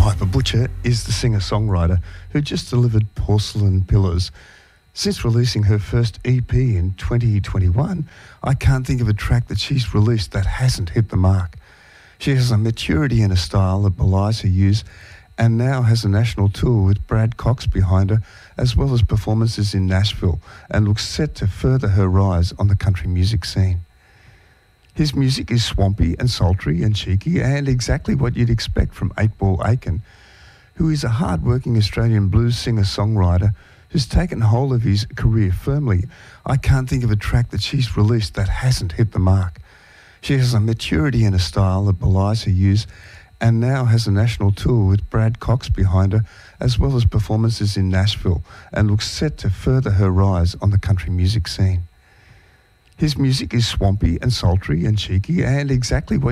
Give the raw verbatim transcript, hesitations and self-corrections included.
Piper Butcher is the singer-songwriter who just delivered Porcelain Pillars. Since releasing her first E P in twenty twenty-one, I can't think of a track that she's released that hasn't hit the mark. She has a maturity and a style that belies her years, and now has a national tour with Brad Cox behind her, as well as performances in Nashville, and looks set to further her rise on the country music scene. His music is swampy and sultry and cheeky, and exactly what you'd expect from eight ball Aiken, who is a hard-working Australian blues singer-songwriter who's taken hold of his career firmly. I can't think of a track that she's released that hasn't hit the mark. She has a maturity and a style that belies her years, and now has a national tour with Brad Cox behind her, as well as performances in Nashville, and looks set to further her rise on the country music scene. His music is swampy and sultry and cheeky, and exactly what